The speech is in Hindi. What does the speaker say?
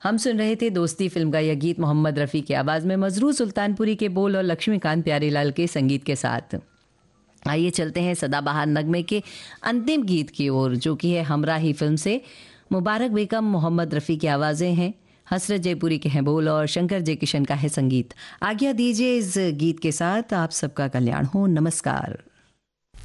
हम सुन रहे थे दोस्ती फिल्म का यह गीत मोहम्मद रफ़ी की आवाज़ में मजरूर सुल्तानपुरी के बोल और लक्ष्मीकांत प्यारेलाल के संगीत के साथ। आइए चलते हैं सदाबहार नगमे के अंतिम गीत की ओर, जो कि है हमराही फिल्म से। मुबारक बेगम, मोहम्मद रफ़ी की आवाज़ें हैं, हसरत जयपुरी के हैं बोल और शंकर जयकिशन का है संगीत। आज्ञा दीजिए इस गीत के साथ। आप सबका कल्याण हो। नमस्कार।